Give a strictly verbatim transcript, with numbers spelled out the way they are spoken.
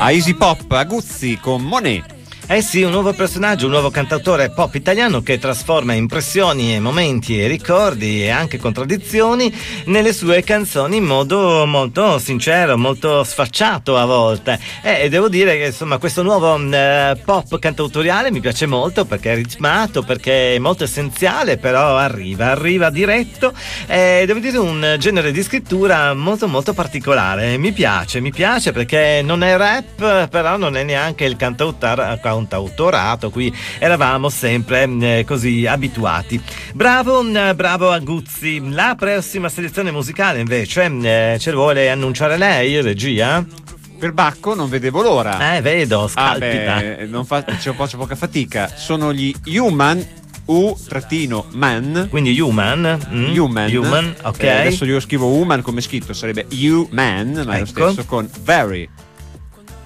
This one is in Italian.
A Easy Pop, Aguzzi con Monet. Eh sì, un nuovo personaggio, un nuovo cantautore pop italiano che trasforma impressioni e momenti e ricordi e anche contraddizioni nelle sue canzoni in modo molto sincero, molto sfacciato a volte. E devo dire che insomma questo nuovo eh, pop cantautoriale mi piace molto perché è ritmato, perché è molto essenziale, però arriva, arriva diretto. E devo dire un genere di scrittura molto molto particolare. Mi piace, mi piace perché non è rap, però non è neanche il cantautor- cantautorato, qui eravamo sempre eh, così abituati. Bravo, eh, bravo Aguzzi. La prossima selezione musicale invece eh, ce lo vuole annunciare lei, regia? Per Bacco non vedevo l'ora. Eh, vedo, scalpita. Ah, beh, non fa, c'è, c'è poca fatica. Sono gli Human, U-man. Quindi Human. Mm, Human. Human, ok. Eh, adesso io scrivo Human come scritto, sarebbe Human, ma è ecco. lo stesso con Very.